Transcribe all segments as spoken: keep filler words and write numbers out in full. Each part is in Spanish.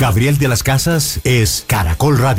Gabriel de las Casas es Caracol Radio.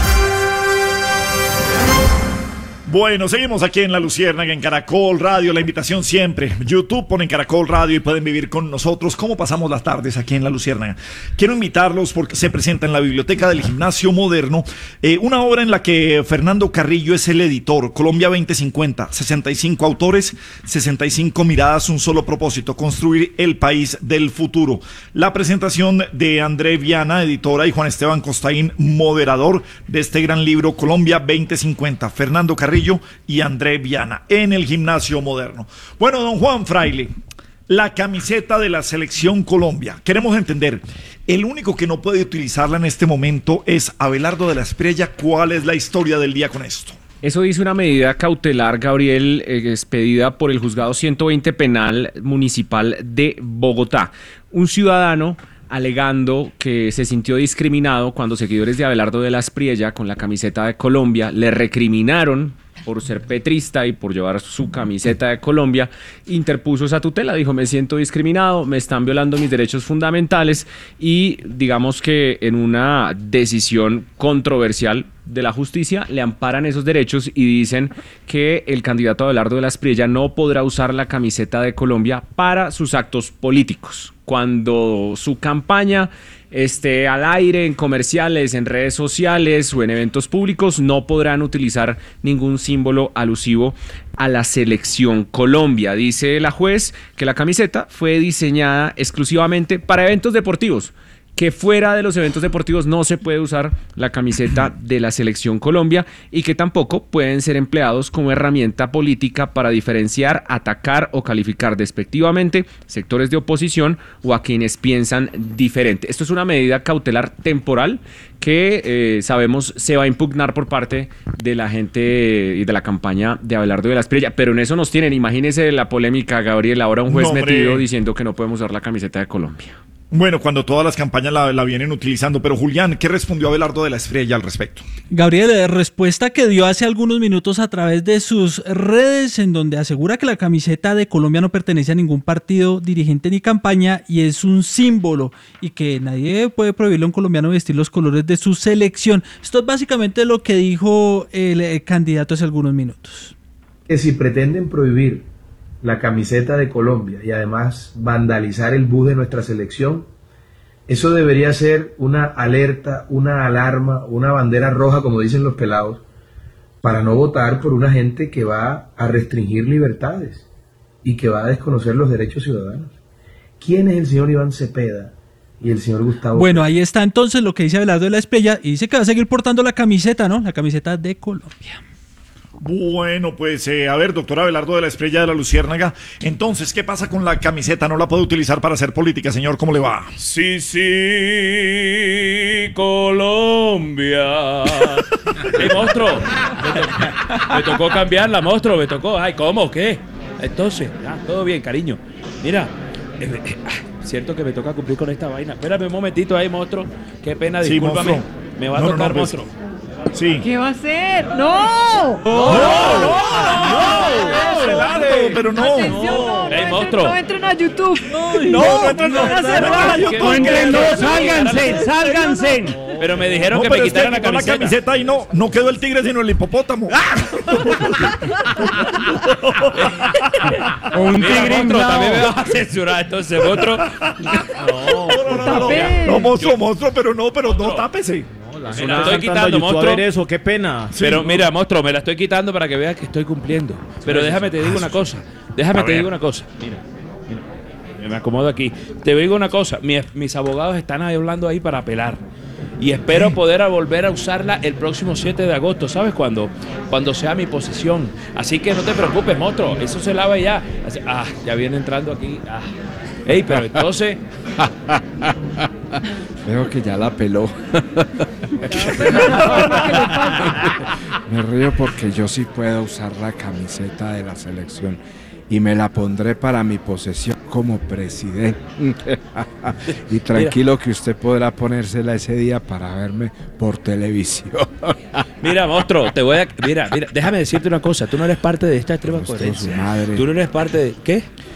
Bueno, seguimos aquí en La Luciérnaga, en Caracol Radio, la invitación siempre. YouTube ponen Caracol Radio y pueden vivir con nosotros cómo pasamos las tardes aquí en La Luciérnaga. Quiero invitarlos porque se presenta en la Biblioteca del Gimnasio Moderno eh, una obra en la que Fernando Carrillo es el editor, Colombia veinte cincuenta, sesenta y cinco autores, sesenta y cinco miradas, un solo propósito, construir el país del futuro. La presentación de André Viana, editora, y Juan Esteban Costaín, moderador de este gran libro, Colombia veinte cincuenta, Fernando Carrillo y André Viana en el Gimnasio Moderno. Bueno, don Juan Fraile, la camiseta de la Selección Colombia. Queremos entender, el único que no puede utilizarla en este momento es Abelardo de la Espriella. ¿Cuál es la historia del día con esto? Eso dice una medida cautelar, Gabriel, eh, expedida por el Juzgado ciento veinte Penal Municipal de Bogotá. Un ciudadano alegando que se sintió discriminado cuando seguidores de Abelardo de la Espriella con la camiseta de Colombia le recriminaron por ser petrista y por llevar su camiseta de Colombia, interpuso esa tutela, dijo: me siento discriminado, me están violando mis derechos fundamentales, y digamos que en una decisión controversial de la justicia le amparan esos derechos y dicen que el candidato Abelardo de la Espriella no podrá usar la camiseta de Colombia para sus actos políticos. Cuando su campaña esté al aire, en comerciales, en redes sociales o en eventos públicos, no podrán utilizar ningún símbolo alusivo a la Selección Colombia. Dice la juez que la camiseta fue diseñada exclusivamente para eventos deportivos, que fuera de los eventos deportivos no se puede usar la camiseta de la Selección Colombia, y que tampoco pueden ser empleados como herramienta política para diferenciar, atacar o calificar despectivamente sectores de oposición o a quienes piensan diferente. Esto es una medida cautelar temporal que eh, sabemos se va a impugnar por parte de la gente y de la campaña de Abelardo de la Espriella, pero en eso nos tienen. Imagínese la polémica, Gabriel, ahora un juez no, metido diciendo que no podemos usar la camiseta de Colombia. Bueno, cuando todas las campañas la, la vienen utilizando. Pero Julián, ¿qué respondió Abelardo de la Espriella al respecto? Gabriel, respuesta que dio hace algunos minutos a través de sus redes, en donde asegura que la camiseta de Colombia no pertenece a ningún partido, dirigente ni campaña, y es un símbolo, y que nadie puede prohibirle a un colombiano vestir los colores de su selección. Esto es básicamente lo que dijo el, el candidato hace algunos minutos. Que si pretenden prohibir la camiseta de Colombia y además vandalizar el bus de nuestra selección, eso debería ser una alerta, una alarma, una bandera roja, como dicen los pelados, para no votar por una gente que va a restringir libertades y que va a desconocer los derechos ciudadanos. ¿Quién es el señor Iván Cepeda y el señor Gustavo? Bueno, ahí está entonces lo que dice Abelardo de la Espriella, y dice que va a seguir portando la camiseta, ¿no? La camiseta de Colombia. Bueno, pues eh, a ver, doctor Abelardo de la Espriella de la Luciérnaga, entonces, ¿qué pasa con la camiseta? ¿No la puede utilizar para hacer política, señor? ¿Cómo le va? Sí, sí, Colombia. Hey, monstruo, me, to- me tocó cambiarla, monstruo, me tocó. Ay, ¿cómo? ¿Qué? Entonces, ah, todo bien, cariño. Mira, eh, eh, ah, cierto que me toca cumplir con esta vaina. Espérame un momentito ahí, monstruo. Qué pena, Sí, discúlpame. monstruo. Me va a No, no, tocar, no, pues, monstruo. Sí. ¿Qué va a hacer? ¡No! ¡No! ¡No! ¡No! Abelardo, pero no. Atención, no, no, Ey, entren, monstruo. no entren a YouTube. No, no entren a YouTube. No entren, no, sálganse, sálganse. Pero me dijeron No, que pero me es que quitaran la quitó camiseta. la camiseta y no, no quedó el tigre, sino el hipopótamo. O un Mira, tigre monstruo, también me inflado. vas a censurar, entonces, monstruo. No, No, no, no, no, Tapé. no, monstruo, monstruo, pero no, pero no, tápese. me la estoy quitando, monstruo. eso, qué pena. Pero mira, monstruo, me la estoy quitando para que veas que estoy cumpliendo. Pero déjame te digo una cosa. Déjame te digo una cosa. Mira, mira. Me acomodo aquí. Te digo una cosa. Mis, mis abogados están ahí hablando ahí para apelar. Y espero poder volver a usarla el próximo siete de agosto. ¿Sabes cuándo? Cuando sea mi posesión. Así que no te preocupes, monstruo. Eso se lava ya. Así- ah, ya viene entrando aquí. Ah. Ey, pero entonces... Veo que ya la peló. Me río porque yo sí puedo usar la camiseta de la selección y me la pondré para mi posesión como presidente. Y tranquilo que usted podrá ponérsela ese día para verme por televisión. Mira, monstruo, te voy a... Mira, mira, déjame decirte una cosa. Tú no eres parte de esta extrema Usted, coherencia. su madre. Tú no eres parte de... ¿Qué?